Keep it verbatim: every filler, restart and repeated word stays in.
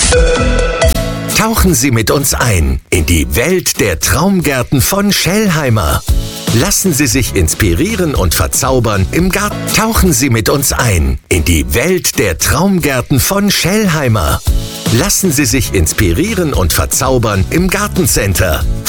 Tauchen Sie mit uns ein in die Welt der Traumgärten von Schellheimer. Lassen Sie sich inspirieren und verzaubern im Garten. Tauchen Sie mit uns ein in die Welt der Traumgärten von Schellheimer. Lassen Sie sich inspirieren und verzaubern im Gartencenter.